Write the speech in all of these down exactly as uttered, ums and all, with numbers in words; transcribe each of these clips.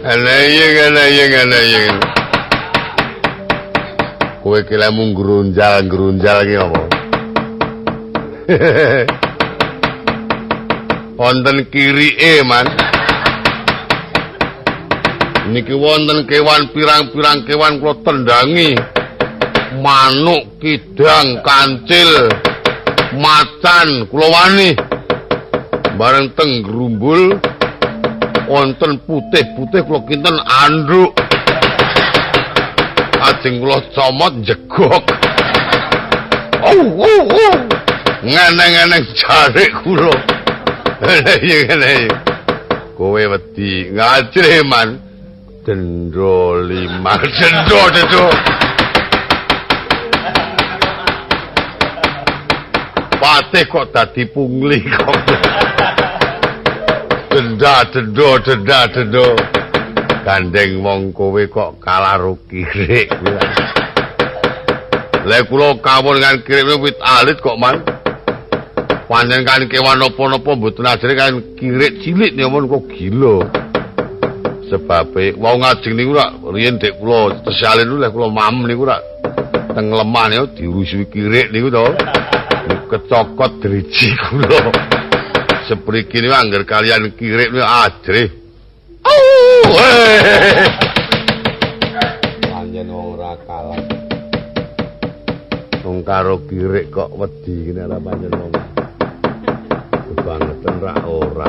Ana iya ana iya ana iya. Kowe ki lek mung grunjal-grunjal ki apa? Wonten kirike, Man. Niki wonten kewan pirang-pirang kewan kula tendangi. Manuk, kidang, kancil, macan kula wani. Bareng teng grumbul wonten putih-putih kula kinten anduk. Ajeng kula comot jegok. Oh, oh, oh. Ngeneng-ngeneng jarik kula. Iya ngene. Kowe wedi ngajre, Man. Dendro lima dendro dendro. Patih kok dadi pungli kok. Denda dendo denda dendo. Gandeng wong kowe kok kalah ro kirik kuwi. Lah kula kawon kan kirik wit alit kok, Man. Pancen kan kewan napa-napa mboten ajre kan kirik cilik nyamon kok gila. Sebabe wong ngajeng niku rak riyen dek kula tesalin niku lek kula mam niku rak teng lemah niku dirusuhi kirik niku to. Kecokot driji kula. Sepriki niku angger kalian kirik niku ajre. Pancen wong ora kalah. Wong karo kirik kok wedi ngene ora pancen wong. Bangetan ra ora.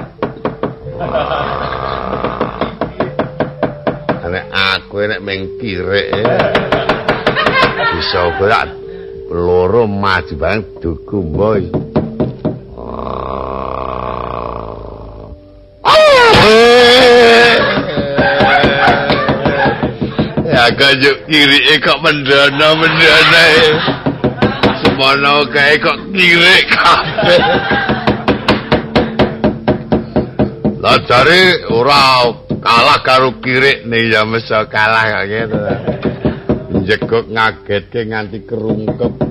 Nek aku nek meng kirik bisa berat loro maju bang duku boy. Ya kajuk kiri kok mendana mendana. Semono kae kok kirik kabeh. Lah jare ora kalah karo kirik nih ya mesti kalah kok gitu. Jegok ngagetke nganti kerungkep.